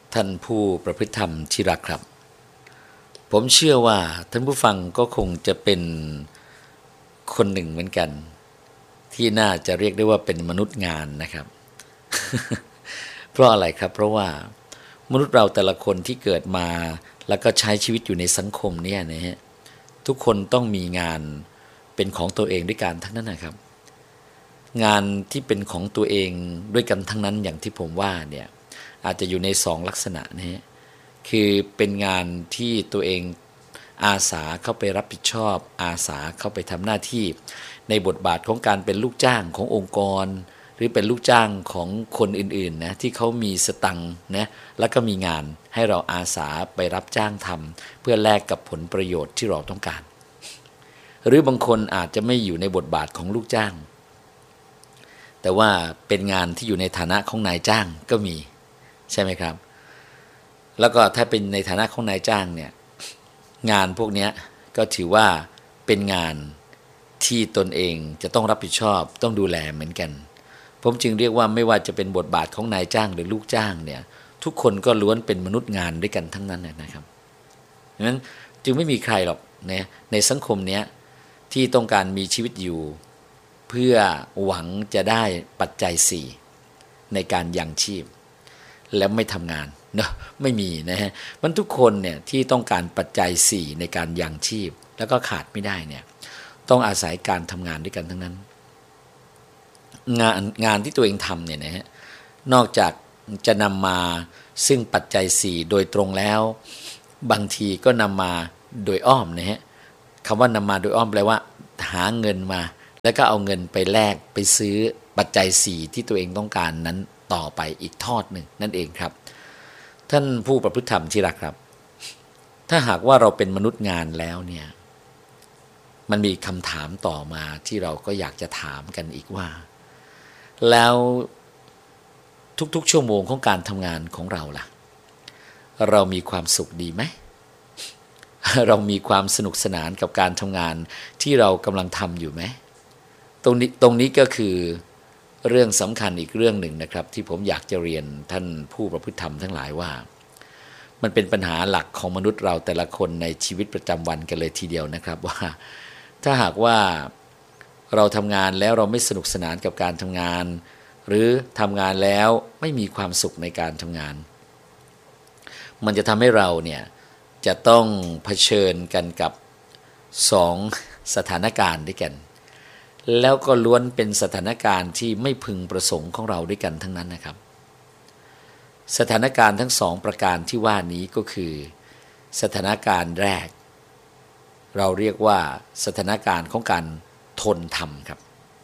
ท่านผู้ประพฤติธรรมที่รักครับผมเชื่อว่าท่านผู้ฟังก็คงจะเป็นคนหนึ่งเหมือนกันที่น่าจะเรียกได้ว่าเป็นมนุษย์งานนะครับ เพราะอะไรครับเพราะว่ามนุษย์เราแต่ละคนที่เกิดมาแล้วก็ใช้ชีวิตอยู่ในสังคมเนี่ยนะฮะทุกคนต้องมีงานเป็นของตัวเองด้วยกันทั้งนั้นนะครับงานที่เป็นของตัวเองด้วยกันทั้งนั้นอย่างที่ผมว่าเนี่ยอาจจะอยู่ในสองลักษณะนะฮะคือเป็นงานที่ตัวเองอาสาเข้าไปรับผิดชอบอาสาเข้าไปทำหน้าที่ในบทบาทของการเป็นลูกจ้างขององค์กรหรือเป็นลูกจ้างของคนอื่นๆนะที่เขามีสตังค์นะแล้วก็มีงานให้เราอาสาไปรับจ้างทำเพื่อแลกกับผลประโยชน์ที่เราต้องการหรือบางคนอาจจะไม่อยู่ในบทบาทของลูกจ้างแต่ว่าเป็นงานที่อยู่ในฐานะของนายจ้างก็มีใช่ไหมครับแล้วก็ถ้าเป็นในฐานะของนายจ้างเนี่ยงานพวกนี้ก็ถือว่าเป็นงานที่ตนเองจะต้องรับผิดชอบต้องดูแลเหมือนกันผมจึงเรียกว่าไม่ว่าจะเป็นบทบาทของนายจ้างหรือลูกจ้างเนี่ยทุกคนก็ล้วนเป็นมนุษย์งานด้วยกันทั้งนั้นนะครับดังนั้นจึงไม่มีใครหรอกนะในสังคมนี้ที่ต้องการมีชีวิตอยู่เพื่อหวังจะได้ปัจจัย4ในการยังชีพแล้วไม่ทำงานเนาะไม่มีนะฮะมันทุกคนเนี่ยที่ต้องการปัจจัย4ในการยังชีพแล้วก็ขาดไม่ได้เนี่ยต้องอาศัยการทำงานด้วยกันทั้งนั้นงานที่ตัวเองทำเนี่ยนะฮะนอกจากจะนำมาซึ่งปัจจัย4โดยตรงแล้วบางทีก็นำมาโดยอ้อมนะฮะคำว่านำมาโดยอ้อมแปลว่าหาเงินมาแล้วก็เอาเงินไปแลกไปซื้อปัจจัย4ที่ตัวเองต้องการนั้นต่อไปอีกทอดหนึ่งนั่นเองครับท่านผู้ประพฤติธรรมที่รักครับถ้าหากว่าเราเป็นมนุษย์งานแล้วเนี่ยมันมีคำถามต่อมาที่เราก็อยากจะถามกันอีกว่าแล้วทุกๆชั่วโมงของการทำงานของเราล่ะเรามีความสุขดีไหม เรามีความสนุกสนานกับการทำงานที่เรากำลังทำอยู่ไหมตรงนี้ก็คือเรื่องสำคัญอีกเรื่องหนึ่งนะครับที่ผมอยากจะเรียนท่านผู้ประพฤติธรรมทั้งหลายว่ามันเป็นปัญหาหลักของมนุษย์เราแต่ละคนในชีวิตประจำวันกันเลยทีเดียวนะครับว่าถ้าหากว่าเราทำงานแล้วเราไม่สนุกสนานกับการทำงานหรือทำงานแล้วไม่มีความสุขในการทำงานมันจะทำให้เราเนี่ยจะต้องเผชิญกันกับ2สถานการณ์ด้วยกันแล้วก็ล้วนเป็นสถานการณ์ที่ไม่พึงประสงค์ของเราด้วยกันทั้งนั้นนะครับสถานการณ์ทั้ง2ประการที่ว่านี้ก็คือสถานการณ์แรกเราเรียกว่าสถานการณ์ของการทนทำครับ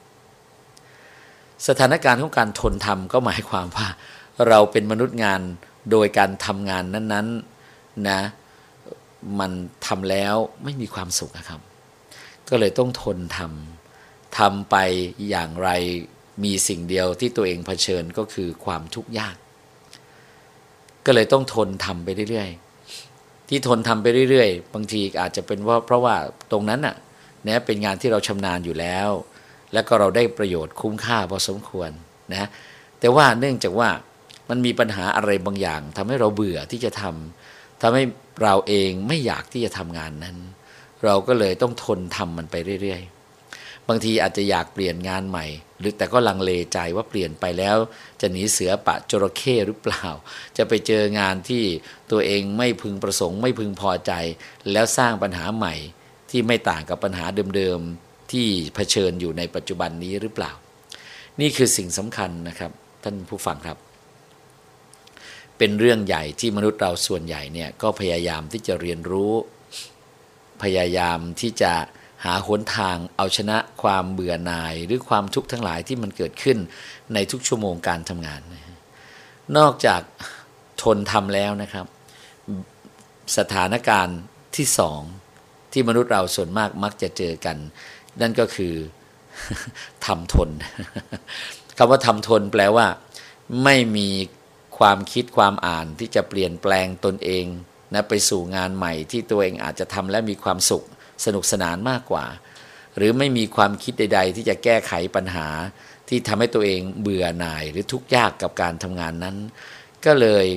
สถานการณ์ของการทนทำก็หมายความว่าเราเป็นมนุษย์งานโดยการทำงานนั้นๆนะมันทำแล้วไม่มีความสุขนะครับก็เลยต้องทนทำไปอย่างไรมีสิ่งเดียวที่ตัวเองเผชิญก็คือความทุกข์ยากก็เลยต้องทนทำไปเรื่อยๆที่ทนทำไปเรื่อยๆบางทีอาจจะเป็นเพราะว่าตรงนั้นน่ะเนี่ยเป็นงานที่เราชำนาญอยู่แล้วแล้วก็เราได้ประโยชน์คุ้มค่าพอสมควรนะแต่ว่าเนื่องจากว่ามันมีปัญหาอะไรบางอย่างทำให้เราเบื่อที่จะทำให้เราเองไม่อยากที่จะทำงานนั้นเราก็เลยต้องทนทำมันไปเรื่อยๆบางทีอาจจะอยากเปลี่ยนงานใหม่หรือแต่ก็ลังเลใจว่าเปลี่ยนไปแล้วจะหนีเสือปะจระเข้หรือเปล่าจะไปเจองานที่ตัวเองไม่พึงประสงค์ไม่พึงพอใจแล้วสร้างปัญหาใหม่ที่ไม่ต่างกับปัญหาเดิมๆที่เผชิญอยู่ในปัจจุบันนี้หรือเปล่านี่คือสิ่งสำคัญนะครับท่านผู้ฟังครับเป็นเรื่องใหญ่ที่มนุษย์เราส่วนใหญ่เนี่ยก็พยายามที่จะเรียนรู้พยายามที่จะหาหนทางเอาชนะความเบื่อหน่ายหรือความทุกข์ทั้งหลายที่มันเกิดขึ้นในทุกชั่วโมงการทำงานนอกจากทนทำแล้วนะครับสถานการณ์ที่2ที่มนุษย์เราส่วนมากมักจะเจอกันนั่นก็คือทำทนคำว่าทำทนแปลว่าไม่มีความคิดความอ่านที่จะเปลี่ยนแปลงตนเองนะไปสู่งานใหม่ที่ตัวเองอาจจะทำและมีความสุขสนุกสนานมากกว่าหรือไม่มีความคิดใดๆที่จะแก้ไขปัญหาที่ทำให้ตัวเองเบื่อหน่ายหรือทุกข์ยากกับการทำงานนั้นก็เลย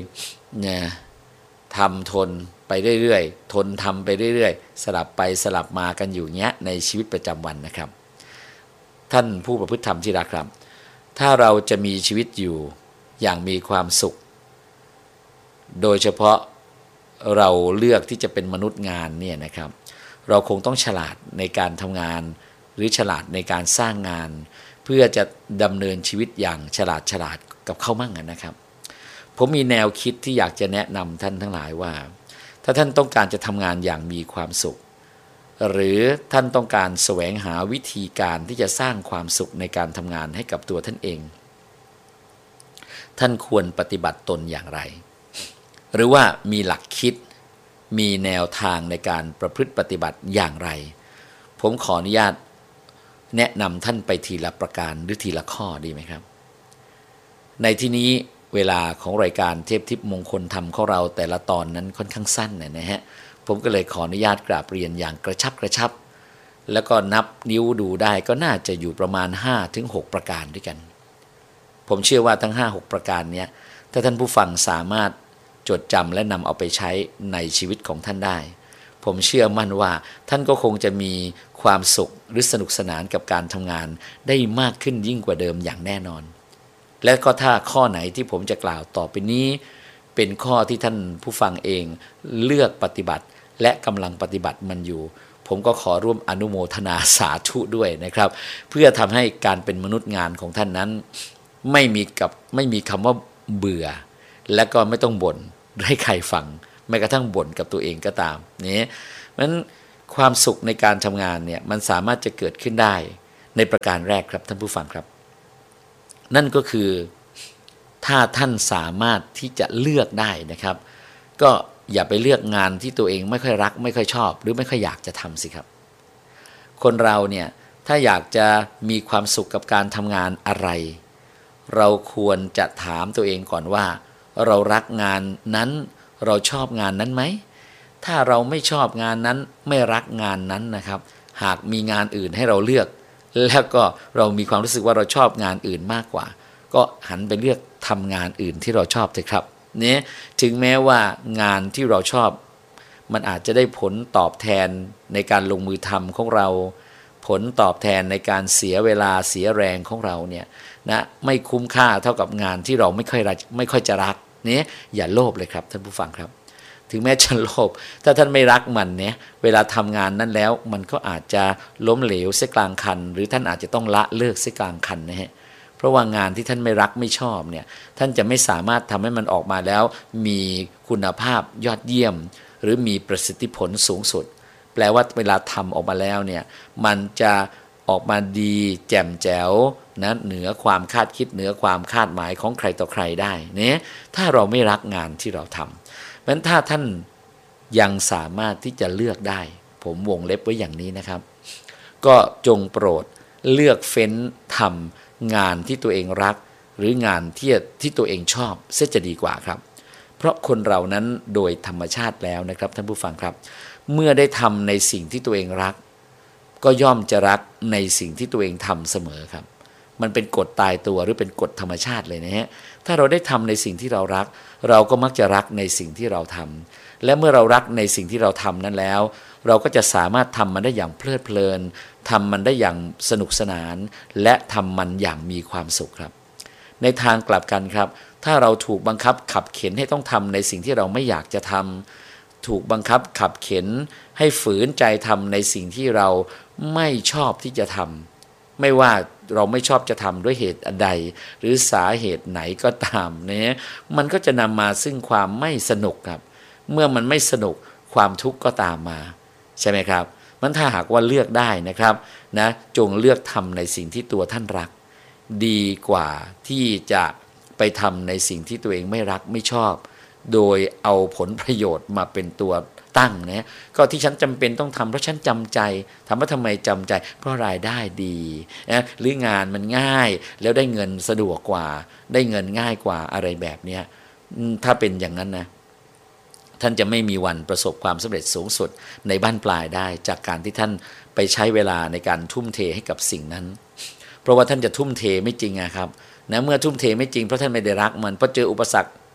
เนี่ยทำทนไปเรื่อยๆทนทำไปเรื่อยๆสลับไปสลับมากันอยู่เงี้ยในชีวิตประจำวันนะครับท่านผู้ประพฤติธรรมที่รักครับถ้าเราจะมีชีวิตอยู่อย่างมีความสุขโดยเฉพาะเราเลือกที่จะเป็นมนุษย์งานเนี่ยนะครับเราคงต้องฉลาดในการทำงานหรือฉลาดในการสร้างงานเพื่อจะดำเนินชีวิตอย่างฉลาดกับเขามั่งนะครับผมมีแนวคิดที่อยากจะแนะนำท่านทั้งหลายว่าถ้าท่านต้องการจะทำงานอย่างมีความสุขหรือท่านต้องการแสวงหาวิธีการที่จะสร้างความสุขในการทำงานให้กับตัวท่านเองท่านควรปฏิบัติตนอย่างไรหรือว่ามีหลักคิดมีแนวทางในการประพฤติปฏิบัติอย่างไรผมขออนุญาตแนะนำท่านไปทีละประการหรือทีละข้อดีไหมครับในที่นี้เวลาของรายการเทพทิพย์มงคลธรรมของเราแต่ละตอนนั้นค่อนข้างสั้นนะฮะผมก็เลยขออนุญาตกราบเรียนอย่างกระชับแล้วก็นับนิ้วดูได้ก็น่าจะอยู่ประมาณ 5-6 ประการด้วยกันผมเชื่อว่าทั้ง 5-6 ประการนี้ถ้าท่านผู้ฟังสามารถจดจำและนำเอาไปใช้ในชีวิตของท่านได้ผมเชื่อมั่นว่าท่านก็คงจะมีความสุขหรือสนุกสนานกับการทำงานได้มากขึ้นยิ่งกว่าเดิมอย่างแน่นอนและก็ถ้าข้อไหนที่ผมจะกล่าวต่อไปนี้เป็นข้อที่ท่านผู้ฟังเองเลือกปฏิบัติและกำลังปฏิบัติมันอยู่ผมก็ขอร่วมอนุโมทนาสาธุด้วยนะครับเพื่อทำให้การเป็นมนุษย์งานของท่านนั้นไม่มีคำว่าเบื่อและก็ไม่ต้องบ่นให้ใครฟังแม้กระทั่งบ่นกับตัวเองก็ตามนี่มันความสุขในการทำงานเนี่ยมันสามารถจะเกิดขึ้นได้ในประการแรกครับท่านผู้ฟังครับนั่นก็คือถ้าท่านสามารถที่จะเลือกได้นะครับก็อย่าไปเลือกงานที่ตัวเองไม่ค่อยรักไม่ค่อยชอบหรือไม่ค่อยอยากจะทำสิครับคนเราเนี่ยถ้าอยากจะมีความสุขกับการทำงานอะไรเราควรจะถามตัวเองก่อนว่าเรารักงานนั้นเราชอบงานนั้นไหมถ้าเราไม่ชอบงานนั้นไม่รักงานนั้นนะครับหากมีงานอื่นให้เราเลือกแล้วก็เรามีความรู้สึกว่าเราชอบงานอื่นมากกว่าก็หันไปเลือกทำงานอื่นที่เราชอบเถอะครับเนี่ยถึงแม้ว่างานที่เราชอบมันอาจจะได้ผลตอบแทนในการลงมือทำของเราผลตอบแทนในการเสียเวลาเสียแรงของเราเนี่ยนะไม่คุ้มค่าเท่ากับงานที่เราไม่ค่อยจะรักเนี่ยอย่าโลภเลยครับท่านผู้ฟังครับถึงแม้จะโลภถ้าท่านไม่รักมันเนี่ยเวลาทำงานนั้นแล้วมันก็อาจจะล้มเหลวเสียกลางคันหรือท่านอาจจะต้องละเลิกเสียกลางคันนะฮะเพราะว่างานที่ท่านไม่รักไม่ชอบเนี่ยท่านจะไม่สามารถทำให้มันออกมาแล้วมีคุณภาพยอดเยี่ยมหรือมีประสิทธิผลสูงสุดแปลว่าเวลาทำออกมาแล้วเนี่ยมันจะออกมาดีแจ่มแจ๋วนะเหนือความคาดคิดเหนือความคาดหมายของใครต่อใครได้เนี่ยถ้าเราไม่รักงานที่เราทำเพราะฉะนั้นถ้าท่านยังสามารถที่จะเลือกได้ผมวงเล็บไว้อย่างนี้นะครับก็จงโปรดเลือกเฟ้นทำงานที่ตัวเองรักหรืองานที่ตัวเองชอบเสียจะดีกว่าครับเพราะคนเรานั้นโดยธรรมชาติแล้วนะครับท่านผู้ฟังครับเมื่อได้ทำในสิ่งที่ตัวเองรักก็ย่อมจะรักในสิ่งที่ตัวเองทำเสมอครับมันเป็นกฎตายตัวหรือเป็นกฎธรรมชาติเลยนะฮะถ้าเราได้ทำในสิ่งที่เรารักเราก็มักจะรักในสิ่งที่เราทำและเมื่อเรารักในสิ่งที่เราทำนั้นแล้วเราก็จะสามารถทำมันได้อย่างเพลิดเพลินทำมันได้อย่างสนุกสนานและทำมันอย่างมีความสุขครับในทางกลับกันครับถ้าเราถูกบังคับขับเข็นให้ต้องทำในสิ่งที่เราไม่อยากจะทำถูกบังคับขับเข็นให้ฝืนใจทำในสิ่งที่เราไม่ชอบที่จะทำไม่ว่าเราไม่ชอบจะทำด้วยเหตุใดหรือสาเหตุไหนก็ตามเนี่ยมันก็จะนำมาซึ่งความไม่สนุกครับเมื่อมันไม่สนุกความทุกข์ก็ตามมาใช่ไหมครับมันถ้าหากว่าเลือกได้นะครับนะจงเลือกทำในสิ่งที่ตัวท่านรักดีกว่าที่จะไปทำในสิ่งที่ตัวเองไม่รักไม่ชอบโดยเอาผลประโยชน์มาเป็นตัวตั้งนะก็ที่ฉันจำเป็นต้องทำเพราะฉันจำใจถามว่าทำไมจำใจเพราะรายได้ดีนะหรืองานมันง่ายแล้วได้เงินสะดวกกว่าได้เงินง่ายกว่าอะไรแบบนี้ถ้าเป็นอย่างนั้นนะท่านจะไม่มีวันประสบความสำเร็จสูงสุดในบ้านปลายได้จากการที่ท่านไปใช้เวลาในการทุ่มเทให้กับสิ่งนั้นเพราะว่าท่านจะทุ่มเทไม่จริงครับนะเมื่อทุ่มเทไม่จริงเพราะท่านไม่ได้รักมันพอเจออุปสรรค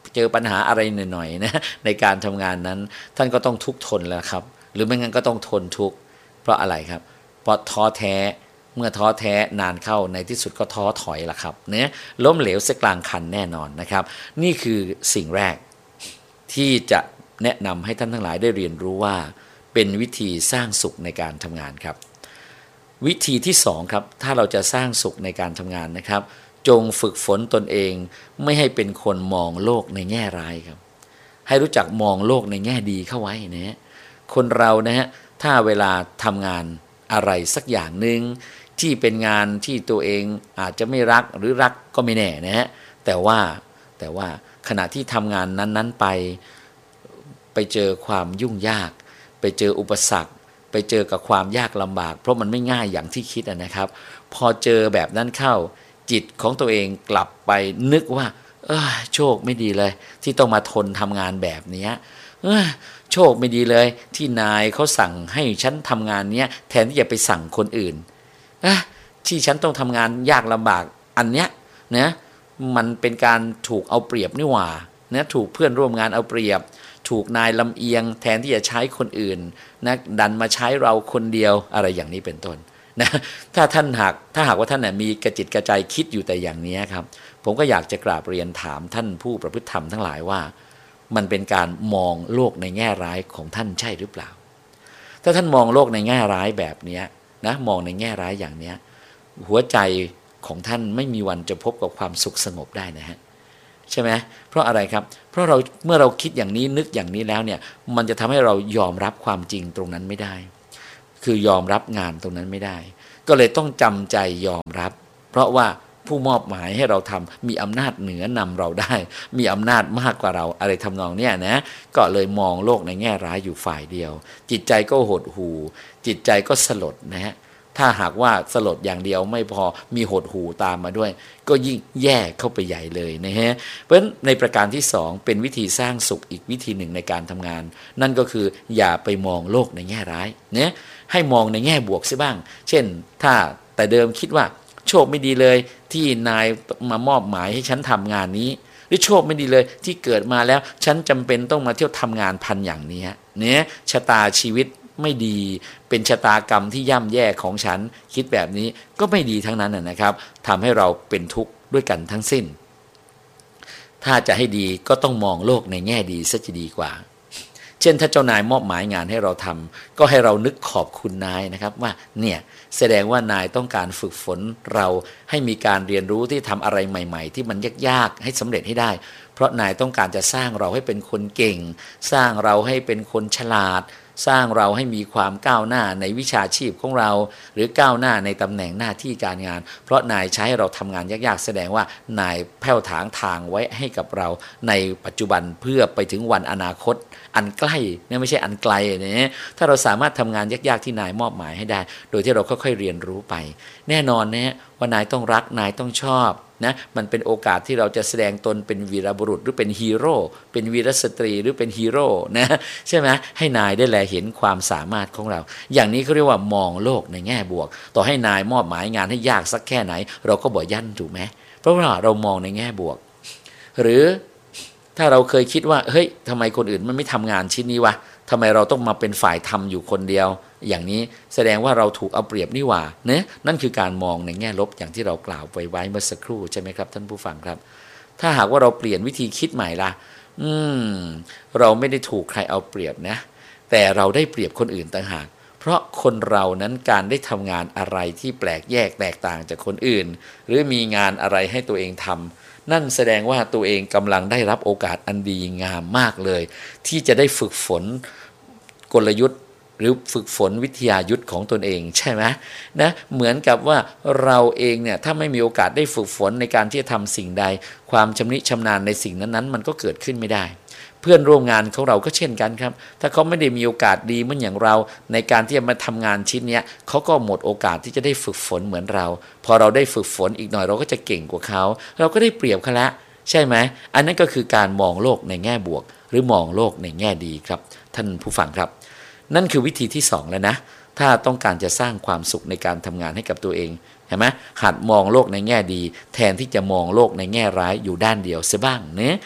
เจอปัญหาอะไรหน่อยๆนะในการทำงานนั้นท่านก็ต้องทุกข์ทนแล้วครับหรือไม่งั้นก็ต้องทนทุกข์เพราะอะไรครับเพราะท้อแท้เมื่อท้อแท้นานเข้าในที่สุดก็ท้อถอยละครับเนี่ยล้มเหลวเสียกลางคันแน่นอนนะครับนี่คือสิ่งแรกที่จะแนะนำให้ท่านทั้งหลายได้เรียนรู้ว่าเป็นวิธีสร้างสุขในการทำงานครับวิธีที่สองครับถ้าเราจะสร้างสุขในการทำงานนะครับจงฝึกฝนตนเองไม่ให้เป็นคนมองโลกในแง่ร้ายครับให้รู้จักมองโลกในแง่ดีเข้าไว้นะฮะคนเรานะฮะถ้าเวลาทำงานอะไรสักอย่างหนึ่งที่เป็นงานที่ตัวเองอาจจะไม่รักหรือรักก็ไม่แน่นะฮะแต่ว่าขณะที่ทำงานนั้นๆไปเจอความยุ่งยากไปเจออุปสรรคไปเจอกับความยากลำบากเพราะมันไม่ง่ายอย่างที่คิดนะครับพอเจอแบบนั้นเข้าจิตของตัวเองกลับไปนึกว่าโชคไม่ดีเลยที่ต้องมาทนทำงานแบบนี้โชคไม่ดีเลยที่นายเขาสั่งให้ฉันทำงานเนี้ยแทนที่จะไปสั่งคนอื่นที่ฉันต้องทำงานยากลำบากอันเนี้ยนะมันเป็นการถูกเอาเปรียบนี่หว่านะถูกเพื่อนร่วมงานเอาเปรียบถูกนายลำเอียงแทนที่จะใช้คนอื่นนะดันมาใช้เราคนเดียวอะไรอย่างนี้เป็นต้นนะถ้าหากว่าท่านมีกระจิตกระใจคิดอยู่แต่อย่างนี้ครับผมก็อยากจะกราบเรียนถามท่านผู้ประพฤติธรรมทั้งหลายว่ามันเป็นการมองโลกในแง่ร้ายของท่านใช่หรือเปล่าถ้าท่านมองโลกในแง่ร้ายแบบนี้นะมองในแง่ร้ายอย่างนี้หัวใจของท่านไม่มีวันจะพบกับความสุขสงบได้นะฮะใช่ไหมเพราะอะไรครับเพราะเมื่อเราคิดอย่างนี้นึกอย่างนี้แล้วเนี่ยมันจะทำให้เรายอมรับความจริงตรงนั้นไม่ได้คือยอมรับงานตรงนั้นไม่ได้ก็เลยต้องจำใจยอมรับเพราะว่าผู้มอบหมายให้เราทำมีอำนาจเหนือนำเราได้มีอำนาจมากกว่าเราอะไรทำนองเนี้ยนะก็เลยมองโลกในแง่ร้ายอยู่ฝ่ายเดียวจิตใจก็หดหู่จิตใจก็สลดนะฮะถ้าหากว่าสลดอย่างเดียวไม่พอมีหดหู่ตามมาด้วยก็ยิ่งแย่เข้าไปใหญ่เลยนะฮะเพราะฉะนั้นในประการที่สองเป็นวิธีสร้างสุขอีกวิธีหนึ่งในการทำงานนั่นก็คืออย่าไปมองโลกในแง่ร้ายเนี่ยให้มองในแง่บวกซิบ้างเช่นถ้าแต่เดิมคิดว่าโชคไม่ดีเลยที่นายมามอบหมายให้ฉันทำงานนี้หรือโชคไม่ดีเลยที่เกิดมาแล้วฉันจำเป็นต้องมาเที่ยวทำงานพันอย่างนี้เนี่ยชะตาชีวิตไม่ดีเป็นชะตากรรมที่ย่ำแย่ของฉันคิดแบบนี้ก็ไม่ดีทั้งนั้นนะครับทำให้เราเป็นทุกข์ด้วยกันทั้งสิ้นถ้าจะให้ดีก็ต้องมองโลกในแง่ดีซะจะดีกว่าเช่นถ้าเจ้านายมอบหมายงานให้เราทำก็ให้เรานึกขอบคุณนายนะครับว่าเนี่ยแสดงว่านายต้องการฝึกฝนเราให้มีการเรียนรู้ที่ทำอะไรใหม่ๆที่มันยากๆให้สำเร็จให้ได้เพราะนายต้องการจะสร้างเราให้เป็นคนเก่งสร้างเราให้เป็นคนฉลาดสร้างเราให้มีความก้าวหน้าในวิชาชีพของเราหรือก้าวหน้าในตำแหน่งหน้าที่การงานเพราะนายใช้ให้เราทำงานยากๆแสดงว่านายแผ้วถางทางไว้ให้กับเราในปัจจุบันเพื่อไปถึงวันอนาคตอันใกล้เนี่ยไม่ใช่อันไกลเนี่ยถ้าเราสามารถทำงานยากๆที่นายมอบหมายให้ได้โดยที่เราค่อยๆเรียนรู้ไปแน่นอนนะว่านายต้องรักนายต้องชอบนะมันเป็นโอกาสที่เราจะแสดงตนเป็นวีรบุรุษหรือเป็นฮีโร่เป็นวีรสตรีหรือเป็นฮีโร่นะใช่ไหมให้นายได้แลเห็นความสามารถของเราอย่างนี้เขาเรียกว่ามองโลกในแง่บวกต่อให้นายมอบหมายงานให้ยากสักแค่ไหนเราก็บ่ยั่นถูกไหมเพราะว่าเรามองในแง่บวกหรือถ้าเราเคยคิดว่าเฮ้ยทำไมคนอื่นมันไม่ทำงานชิ้นนี้วะทำไมเราต้องมาเป็นฝ่ายทำอยู่คนเดียวอย่างนี้แสดงว่าเราถูกเอาเปรียบนี่หว่าเนี่ยนั่นคือการมองในแง่ลบอย่างที่เรากล่าวไปไว้เมื่อสักครู่ใช่ไหมครับท่านผู้ฟังครับถ้าหากว่าเราเปลี่ยนวิธีคิดใหม่ล่ะเราไม่ได้ถูกใครเอาเปรียบนะแต่เราได้เปรียบคนอื่นต่างหากเพราะคนเรานั้นการได้ทำงานอะไรที่แปลกแยกแตกต่างจากคนอื่นหรือมีงานอะไรให้ตัวเองทำนั่นแสดงว่าตัวเองกำลังได้รับโอกาสอันดีงามมากเลยที่จะได้ฝึกฝนกลยุทธ์หรือฝึกฝนวิทยายุทธของตนเองใช่ไหมนะเหมือนกับว่าเราเองเนี่ยถ้าไม่มีโอกาสได้ฝึกฝนในการที่จะทำสิ่งใดความชำนิชำนาญในสิ่งนั้นๆมันก็เกิดขึ้นไม่ได้เพื่อนร่วมงานของเราก็เช่นกันครับถ้าเขาไม่ได้มีโอกาสดีเหมือนอย่างเราในการที่จะมาทำงานชิ้นนี้เขาก็หมดโอกาสที่จะได้ฝึกฝนเหมือนเราพอเราได้ฝึกฝนอีกหน่อยเราก็จะเก่งกว่าเขาเราก็ได้เปรียบเขาละใช่ไหมอันนั้นก็คือการมองโลกในแง่บวกหรือมองโลกในแง่ดีครับท่านผู้ฟังครับนั่นคือวิธีที่2แล้วนะถ้าต้องการจะสร้างความสุขในการทำงานให้กับตัวเองเห็นไหมหัดมองโลกในแง่ดีแทนที่จะมองโลกในแง่ร้ายอยู่ด้านเดียวเสียบ้างเนี่ย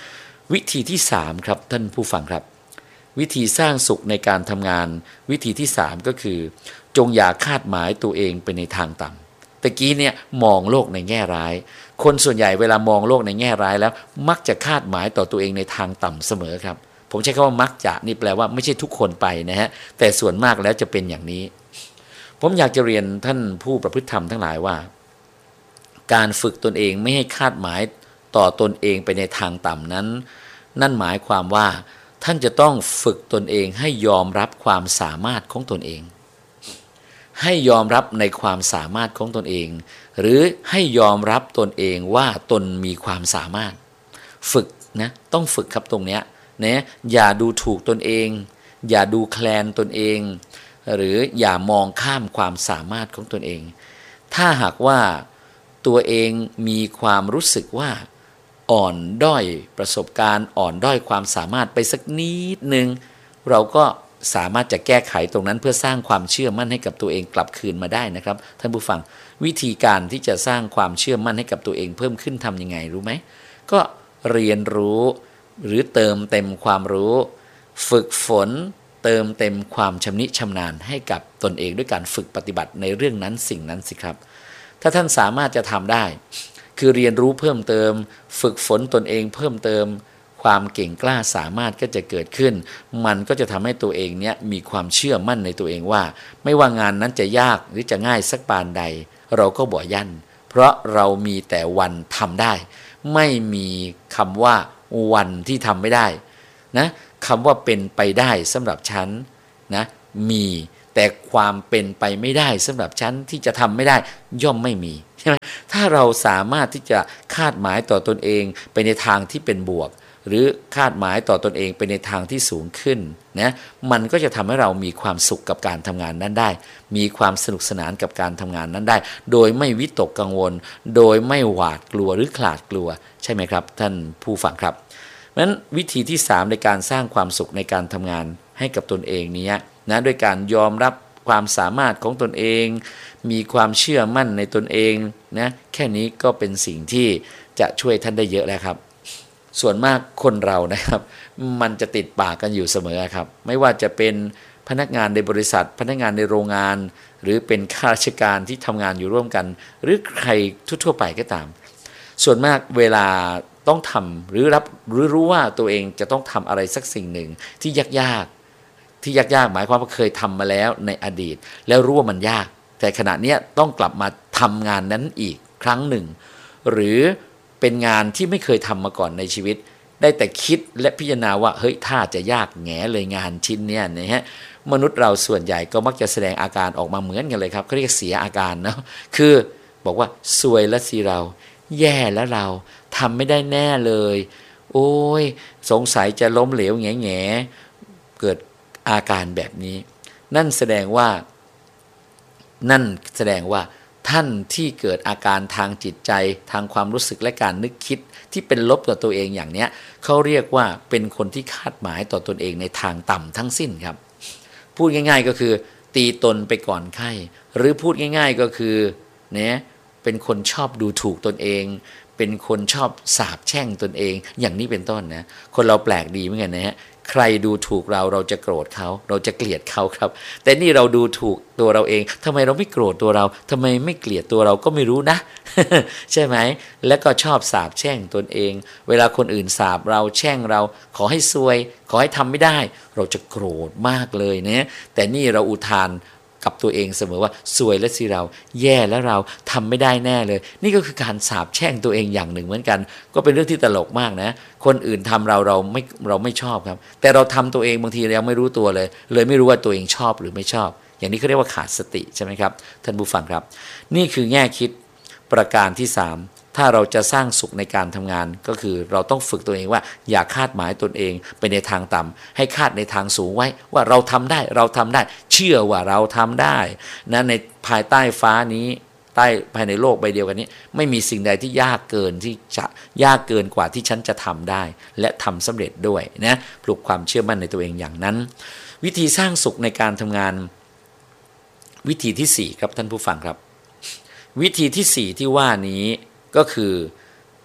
วิธีที่3ครับท่านผู้ฟังครับวิธีสร้างสุขในการทำงานวิธีที่3ก็คือจงอย่าคาดหมายตัวเองไปในทางต่ำตะกี้เนี่ยมองโลกในแง่ร้ายคนส่วนใหญ่เวลามองโลกในแง่ร้ายแล้วมักจะคาดหมายต่อตัวเองในทางต่ำเสมอครับผมใช้คำว่ามักจะนี่แปลว่าไม่ใช่ทุกคนไปนะฮะแต่ส่วนมากแล้วจะเป็นอย่างนี้ผมอยากจะเรียนท่านผู้ประพฤติธรรมทั้งหลายว่าการฝึกตนเองไม่ให้คาดหมายต่อตนเองไปในทางต่ำนั้นนั่นหมายความว่าท่านจะต้องฝึกตนเองให้ยอมรับความสามารถของตนเองให้ยอมรับในความสามารถของตนเองหรือให้ยอมรับตนเองว่าตนมีความสามารถฝึกนะต้องฝึกครับตรงเนี้ยนะอย่าดูถูกตนเองอย่าดูแคลนตนเองหรืออย่ามองข้ามความสามารถของตนเองถ้าหากว่าตัวเองมีความรู้สึกว่าอ่อนด้อยประสบการณ์อ่อนด้อยความสามารถไปสักนิดนึงเราก็สามารถจะแก้ไขตรงนั้นเพื่อสร้างความเชื่อมั่นให้กับตัวเองกลับคืนมาได้นะครับท่านผู้ฟังวิธีการที่จะสร้างความเชื่อมั่นให้กับตัวเองเพิ่มขึ้นทำยังไงรู้ไหมก็เรียนรู้หรือเติมเต็มความรู้ฝึกฝนเติมเต็มความชำนิชำนาญให้กับตนเองด้วยการฝึกปฏิบัติในเรื่องนั้นสิ่งนั้นสิครับถ้าท่านสามารถจะทำได้คือเรียนรู้เพิ่มเติมฝึกฝนตนเองเพิ่มเติมความเก่งกล้าสามารถก็จะเกิดขึ้นมันก็จะทำให้ตัวเองเนี้ยมีความเชื่อมั่นในตัวเองว่าไม่ว่างานนั้นจะยากหรือจะง่ายสักปานใดเราก็บ่ยั่นเพราะเรามีแต่วันทำได้ไม่มีคำว่าวันที่ทำไม่ได้นะคำว่าเป็นไปได้สำหรับฉันนะมีแต่ความเป็นไปไม่ได้สำหรับฉันที่จะทำไม่ได้ย่อมไม่มีใช่ไหมถ้าเราสามารถที่จะคาดหมายต่อตนเองไปในทางที่เป็นบวกหรือคาดหมายต่อตนเองไปในทางที่สูงขึ้นนะมันก็จะทำให้เรามีความสุขกับการทำงานนั้นได้มีความสนุกสนานกับการทำงานนั้นได้โดยไม่วิตกกังวลโดยไม่หวาดกลัวหรือขลาดกลัวใช่ไหมครับท่านผู้ฟังครับเพราะฉะนั้นวิธีที่3ในการสร้างความสุขในการทำงานให้กับตนเองนี้นะด้วยการยอมรับความสามารถของตนเองมีความเชื่อมั่นในตนเองนะแค่นี้ก็เป็นสิ่งที่จะช่วยท่านได้เยอะแล้วครับส่วนมากคนเรานะครับมันจะติดปากกันอยู่เสมอครับไม่ว่าจะเป็นพนักงานในบริษัทพนักงานในโรงงานหรือเป็นข้าราชการที่ทำงานอยู่ร่วมกันหรือใครทั่วไปก็ตามส่วนมากเวลาต้องทำหรือรู้ว่าตัวเองจะต้องทำอะไรสักสิ่งหนึ่งที่ยากหมายความว่าเคยทำมาแล้วในอดีตแล้วรู้ว่ามันยากแต่ขณะนี้ต้องกลับมาทำงานนั้นอีกครั้งหนึ่งหรือเป็นงานที่ไม่เคยทำมาก่อนในชีวิตได้แต่คิดและพิจารณาว่าเฮ้ยถ้าจะยากแง่เลยงานชิ้นเนี้ยนะฮะมนุษย์เราส่วนใหญ่ก็มักจะแสดงอาการออกมาเหมือนกันเลยครับเขาเรียกเสียอาการเนาะคือบอกว่าซวยแล้วสิเราแย่แล้วเราทำไม่ได้แน่เลยโอ้ยสงสัยจะล้มเหลวแง่เกิดอาการแบบนี้นั่นแสดงว่าท่านที่เกิดอาการทางจิตใจทางความรู้สึกและการนึกคิดที่เป็นลบต่อตัวเองอย่างเนี้ยเขาเรียกว่าเป็นคนที่คาดหมายต่อตนเองในทางต่ำทั้งสิ้นครับพูดง่ายๆก็คือตีตนไปก่อนไข้หรือพูดง่ายๆก็คือเนี่ยเป็นคนชอบดูถูกตนเองเป็นคนชอบสาปแช่งตนเองอย่างนี้เป็นต้นนะคนเราแปลกดีเหมือนกันนะฮะใครดูถูกเราจะโกรธเขาเราจะเกลียดเขาครับแต่นี่เราดูถูกตัวเราเองทำไมเราไม่โกรธตัวเราทำไมไม่เกลียดตัวเราก็ไม่รู้นะ ใช่ไหมแล้วก็ชอบสาปแช่งตนเองเวลาคนอื่นสาปเราแช่งเราขอให้ซวยขอให้ทำไม่ได้เราจะโกรธมากเลยเนี่ยแต่นี่เราอุทานกับตัวเองเสมอว่าซวยและสิเราแย่แล้วเราทำไม่ได้แน่เลยนี่ก็คือการสาปแช่งตัวเองอย่างหนึ่งเหมือนกันก็เป็นเรื่องที่ตลกมากนะคนอื่นทำเราไม่ชอบครับแต่เราทำตัวเองบางทีเราไม่รู้ตัวเลยไม่รู้ว่าตัวเองชอบหรือไม่ชอบอย่างนี้เขาเรียกว่าขาดสติใช่ไหมครับท่านผู้ฟังครับนี่คือแง่คิดประการที่3ถ้าเราจะสร้างสุขในการทำงานก็คือเราต้องฝึกตัวเองว่าอย่าคาดหมายตนเองไปในทางต่ำให้คาดในทางสูงไว้ว่าเราทำได้เชื่อว่าเราทำได้นะในภายใต้ฟ้านี้ภายในโลกใบเดียวกันนี้ไม่มีสิ่งใดที่ยากเกินกว่าที่ฉันจะทำได้และทำสำเร็จด้วยนะปลุกความเชื่อมั่นในตัวเองอย่างนั้นวิธีสร้างสุขในการทำงานวิธีที่4ครับท่านผู้ฟังครับวิธีที่4ที่ว่านี้ก็คือ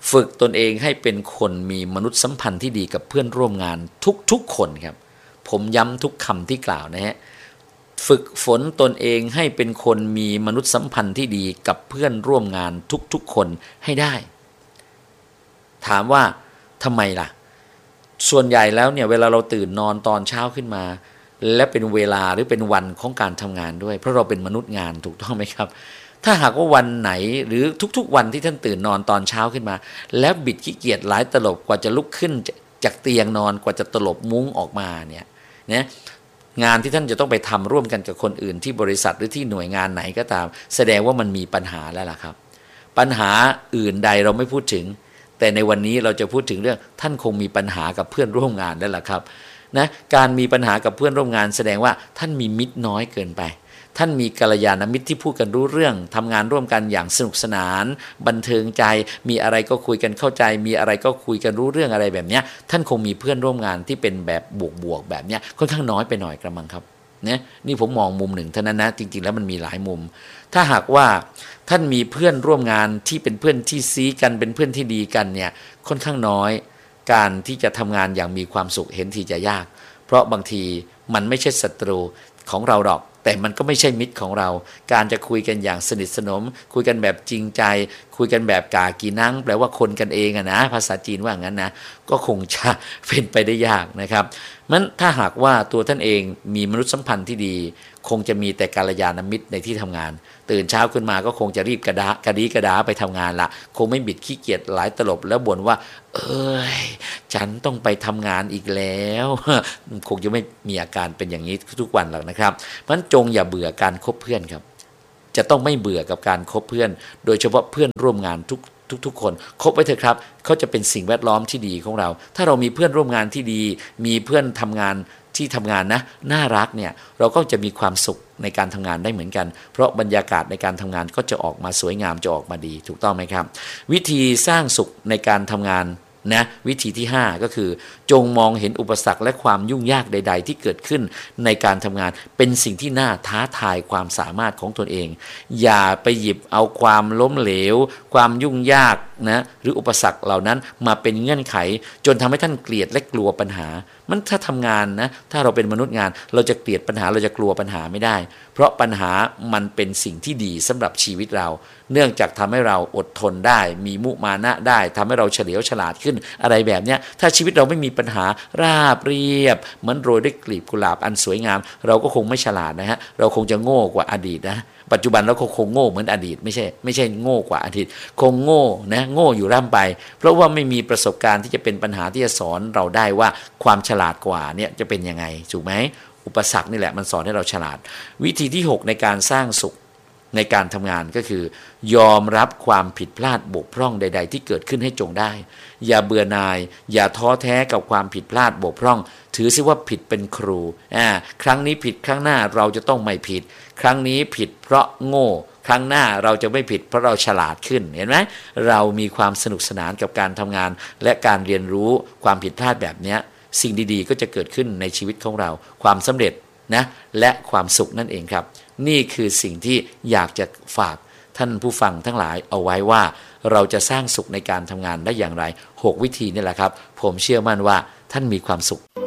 ฝึกตนเองให้เป็นคนมีมนุษยสัมพันธ์ที่ดีกับเพื่อนร่วมงานทุกๆคนครับผมย้ำทุกคำที่กล่าวนะฮะฝึกฝนตนเองให้เป็นคนมีมนุษยสัมพันธ์ที่ดีกับเพื่อนร่วมงานทุกๆคนให้ได้ถามว่าทำไมล่ะส่วนใหญ่แล้วเนี่ยเวลาเราตื่นนอนตอนเช้าขึ้นมาและเป็นเวลาหรือเป็นวันของการทำงานด้วยเพราะเราเป็นมนุษย์งานถูกต้องไหมครับถ้าหากว่าวันไหนหรือทุกๆวันที่ท่านตื่นนอนตอนเช้าขึ้นมาแล้วบิดขี้เกียจหลายตลบกว่าจะลุกขึ้นจากเตียงนอนกว่าจะตลบมุ้งออกมาเนี่ยงานที่ท่านจะต้องไปทำร่วมกันกับคนอื่นที่บริษัทหรือที่หน่วยงานไหนก็ตามแสดงว่ามันมีปัญหาแล้วล่ะครับปัญหาอื่นใดเราไม่พูดถึงแต่ในวันนี้เราจะพูดถึงเรื่องท่านคงมีปัญหากับเพื่อนร่วมงานแล้วล่ะครับการมีปัญหากับเพื่อนร่วมงานแสดงว่าท่านมีมิตรน้อยเกินไปท่านมีกัลยาณมิตรที่พูดกันรู้เรื่องทำงานร่วมกันอย่างสนุกสนานบันเทิงใจมีอะไรก็คุยกันเข้าใจมีอะไรก็คุยกันรู้เรื่องอะไรแบบนี้ท่านคงมีเพื่อนร่วมงานที่เป็นแบบบวกแบบนี้ค่อนข้างน้อยไปหน่อยกระมังครับนี่ผมมองมุมหนึ่งเท่านั้นนะจริงๆแล้วมันมีหลายมุมถ้าหากว่าท่านมีเพื่อนร่วมงานที่เป็นเพื่อนที่ซี้กันเป็นเพื่อนที่ดีกันเนี่ยค่อนข้างน้อยการที่จะทำงานอย่างมีความสุขเห็นทีจะยากเพราะบางทีมันไม่ใช่ศัตรูของเราหรอกแต่มันก็ไม่ใช่มิตรของเราการจะคุยกันอย่างสนิทสนมคุยกันแบบจริงใจคุยกันแบบกากีนังแปลว่าคนกันเองนะภาษาจีนว่างั้นนะก็คงจะเป็นไปได้ยากนะครับมันถ้าหากว่าตัวท่านเองมีมนุษยสัมพันธ์ที่ดีคงจะมีแต่กัลยาณมิตรในที่ทำงานตื่นเช้าขึ้นมาก็คงจะรีบกระดีกระดาไปทำงานละคงไม่บิดขี้เกียจหลายตลบแล้วบ่นว่าฉันต้องไปทำงานอีกแล้วคงจะไม่มีอาการเป็นอย่างนี้ทุกวันหรอกนะครับเพราะฉะนั้นจงอย่าเบื่อการคบเพื่อนครับจะต้องไม่เบื่อกับการคบเพื่อนโดยเฉพาะเพื่อนร่วมงานทุกคนคบไว้เถอะครับเขาจะเป็นสิ่งแวดล้อมที่ดีของเราถ้าเรามีเพื่อนร่วมงานที่ดีมีเพื่อนทำงานที่ทำงานนะน่ารักเนี่ยเราก็จะมีความสุขในการทำงานได้เหมือนกันเพราะบรรยากาศในการทำงานก็จะออกมาสวยงามจะออกมาดีถูกต้องไหมครับวิธีสร้างสุขในการทำงานวิธีที่5ก็คือจงมองเห็นอุปสรรคและความยุ่งยากใดๆที่เกิดขึ้นในการทำงานเป็นสิ่งที่น่าท้าทายความสามารถของตนเองอย่าไปหยิบเอาความล้มเหลวความยุ่งยากหรืออุปสรรคเหล่านั้นมาเป็นเงื่อนไขจนทำให้ท่านเกลียดและกลัวปัญหามันถ้าทำงานถ้าเราเป็นมนุษย์งานเราจะเกลียดปัญหาเราจะกลัวปัญหาไม่ได้เพราะปัญหามันเป็นสิ่งที่ดีสำหรับชีวิตเราเนื่องจากทำให้เราอดทนได้มีมุมานะได้ทำให้เราเฉลียวฉลาดขึ้นอะไรแบบนี้ถ้าชีวิตเราไม่มีปัญหาราบเรียบเหมือนโรยด้วยกลีบกุหลาบอันสวยงามเราก็คงไม่ฉลาดเราคงจะโง่กว่าอดีตปัจจุบันเราคงโง่เหมือนอดีตไม่ใช่โง่กว่าอดีตคงโง่โง่อยู่ร่ำไปเพราะว่าไม่มีประสบการณ์ที่จะเป็นปัญหาที่จะสอนเราได้ว่าความฉลาดกว่าเนี่ยจะเป็นยังไงถูกไหมอุปสรรคนี่แหละมันสอนให้เราฉลาดวิธีที่6ในการสร้างสุขในการทำงานก็คือยอมรับความผิดพลาดบกพร่องใดๆที่เกิดขึ้นให้จงได้อย่าเบื่อหน่ายอย่าท้อแท้กับความผิดพลาดบกพร่องถือซิว่าผิดเป็นครูครั้งนี้ผิดครั้งหน้าเราจะต้องไม่ผิดครั้งนี้ผิดเพราะโง่ครั้งหน้าเราจะไม่ผิดเพราะเราฉลาดขึ้นเห็นไหมเรามีความสนุกสนานกับการทำงานและการเรียนรู้ความผิดพลาดแบบนี้สิ่งดีๆก็จะเกิดขึ้นในชีวิตของเราความสำเร็จและความสุขนั่นเองครับนี่คือสิ่งที่อยากจะฝากท่านผู้ฟังทั้งหลายเอาไว้ว่าเราจะสร้างสุขในการทำงานได้อย่างไร6วิธีนี่แหละครับผมเชื่อมั่นว่าท่านมีความสุข